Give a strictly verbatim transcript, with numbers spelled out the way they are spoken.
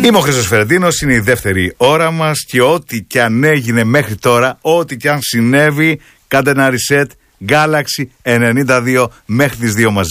Είμαι ο Χρήστος Φερεντίνος, είναι η δεύτερη ώρα μας και ό,τι και αν έγινε μέχρι τώρα, ό,τι και αν συνέβη, κάντε ένα reset Galaxy ενενήντα δύο μέχρι τις δύο μαζί.